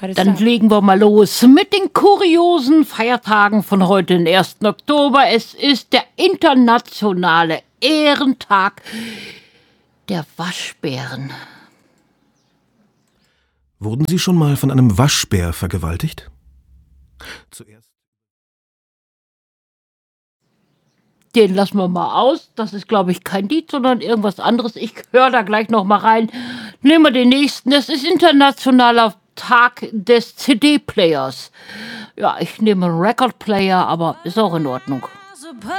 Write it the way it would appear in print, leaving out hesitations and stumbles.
Dann legen wir mal los mit den kuriosen Feiertagen von heute, den 1. Oktober. Es ist der internationale Ehrentag der Waschbären. Wurden Sie schon mal von einem Waschbär vergewaltigt? Zuerst. Den lassen wir mal aus. Das ist, glaube ich, kein Lied, sondern irgendwas anderes. Ich höre da gleich noch mal rein. Nehmen wir den nächsten. Das ist internationaler Tag des CD-Players. Ja, ich nehme einen Record-Player, aber ist auch in Ordnung.